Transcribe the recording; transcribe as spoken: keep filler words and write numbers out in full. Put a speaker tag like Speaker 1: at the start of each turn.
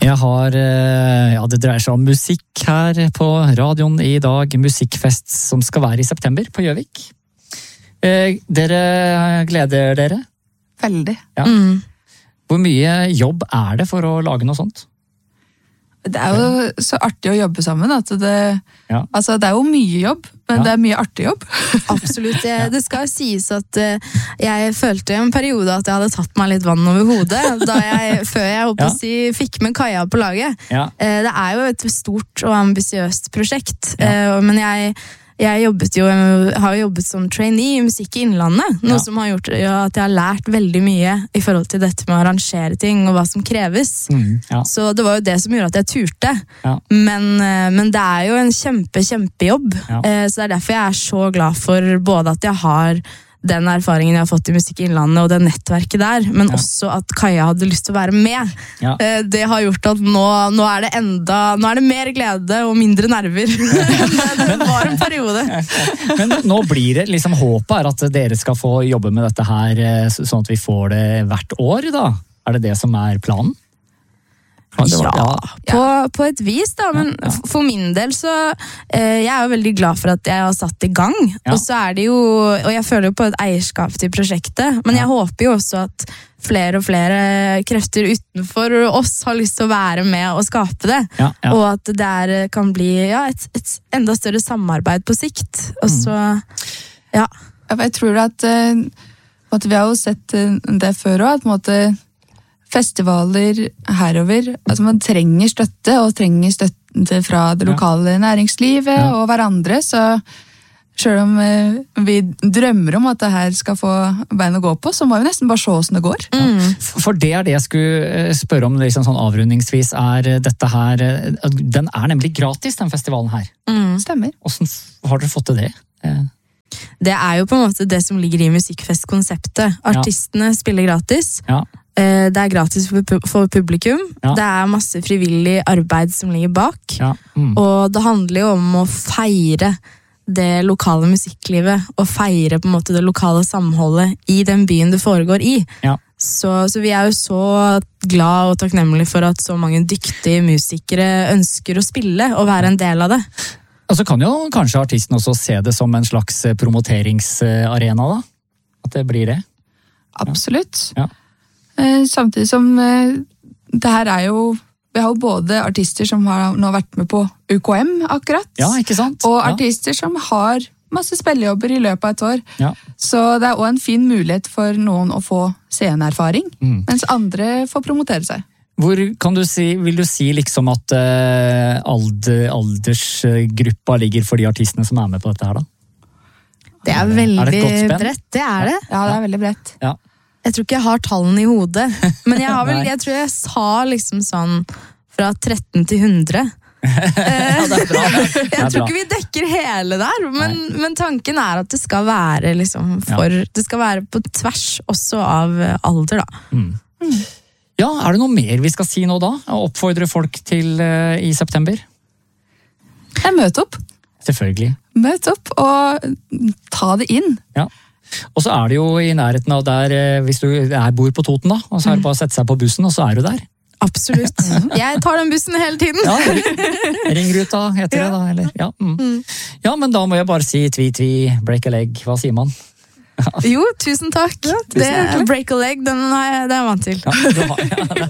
Speaker 1: Jeg har, ja, det dreier seg om musikk her på radioen i dag. Musikkfest som skal være i september på Gjøvik. Eh, dere gleder dere?
Speaker 2: Veldig.
Speaker 1: Ja. Mm. Hvor mye jobb er det for å lage noe sånt?
Speaker 2: Det er jo så artig å jobbe sammen. At det, ja. altså, det er jo mye jobb, men ja. det er mye artig jobb.
Speaker 3: Absolutt. Det, det skal sies at uh, jeg følte i en periode at jeg hadde tatt meg litt vann over hodet da jeg, før jeg håper ja. å si, fikk med Kaja på laget. Ja. Uh, det er jo et stort og ambisiøst prosjekt, ja. uh, men jeg Jeg jobbet jo, har jobbet som trainee i Musikk i Innlandet, noe ja. som har gjort ja, at jeg har lært veldig mye i forhold til dette med å arrangere ting og hva som kreves. Mm, ja. Så det var jo det som gjorde at jeg turte. Ja. Men, men det er jo en kjempe, kjempejobb. Ja. Så det er derfor jeg er så glad for både at jeg har den erfaringen jeg har fått i Musikk i Innlandet og det nettverket der, men ja. også at Kaja hadde lyst til å være med. Ja. Det har gjort at nå, nå er det enda, nå er det mer glede og mindre nerver. Det var en periode.
Speaker 1: Men nå blir det liksom håpet er at dere skal få jobbe med dette her, sånn at vi får det hvert år da. Er det det som er planen?
Speaker 3: Ja, ja. På, på et vis da, men ja, ja. for min del så eh, jeg er jo veldig glad for at jeg har satt i gang, ja. og så er det jo, og jeg føler jo på et eierskap til prosjektet, men jeg ja. håper jo også at flere og flere krefter utenfor oss har lyst til å være med og skape det, ja, ja. og at det der kan bli ja, et, et enda større samarbeid på sikt, og så ja.
Speaker 2: Jeg tror at, at vi har jo sett det før også, at på en måte festivaler herover, altså man trenger støtte, og trenger støtte fra det lokale næringslivet ja. og hverandre, så selv om vi drømmer om at det her skal få bein å gå på, så må vi nesten bare se hvordan det går.
Speaker 1: Mm. For det er det jeg skulle spørre om liksom sånn avrundingsvis, er dette her, den er nemlig gratis, den festivalen her.
Speaker 2: Mm. Stemmer.
Speaker 1: Hvordan har dere fått til det?
Speaker 3: Det er jo på en måte det som ligger i musikkfestkonseptet. Artistene ja. spiller gratis. Ja. Det er gratis for publikum. Ja. Det er masse frivillig arbeid som ligger bak. Ja. Mm. Og det handler jo om å feire det lokale musikklivet, og feire på en måte det lokale samholdet i den byen det foregår i. Ja. Så, så vi er jo så glad og takknemlige for at så mange dyktige musikere ønsker å spille og være en del av det.
Speaker 1: Og så kan jo kanskje artisten også se det som en slags promoteringsarena da? At det blir det?
Speaker 2: Absolutt.
Speaker 1: Ja.
Speaker 2: Samtidig som det her er jo, vi har jo både artister som har nå vært med på U K M akkurat,
Speaker 1: ja, ikke sant?
Speaker 2: Og artister ja. som har masse spillejobber i løpet av et år.
Speaker 1: Ja. Så
Speaker 2: det er også en fin mulighet for noen å få sceneerfaring, mm. mens andre får promotere seg.
Speaker 1: Hvor kan du si, vil du si liksom at uh, alder, aldersgruppa ligger for de artistene som er med på dette her da?
Speaker 3: Det er veldig er det bredt, det er det.
Speaker 2: Ja, det er veldig bredt.
Speaker 1: Ja.
Speaker 3: Jeg tror ikke jeg har tallene i hodet, men jeg, har vel, jeg tror jeg sa liksom sånn fra tretten til hundre.
Speaker 1: Ja, det er bra. Det er
Speaker 3: jeg tror ikke vi dekker hele der, men, men tanken er at det skal være liksom for, ja. det skal være på tvers også av alder da.
Speaker 1: Mm. Mm. Ja, er det noe mer vi skal si nå da? Og oppfordre folk til uh, i september?
Speaker 2: Jeg møter opp.
Speaker 1: Selvfølgelig.
Speaker 2: Møte opp og ta det inn.
Speaker 1: Ja. Og så er det jo i nærheten av der, hvis du er, bor på Toten da, og så er det bare å sette seg på bussen, og så er du der.
Speaker 3: Absolutt. Jeg tar den bussen hele tiden.
Speaker 1: Ja, ringruta heter det da, eller? Ja, mm. ja, men da må jeg bare si tvi-tvi, break a leg, hva sier man?
Speaker 3: Jo, tusen takk. Ja, tusen det, break a leg, den er jeg vant til.
Speaker 1: Ja, du har, ja,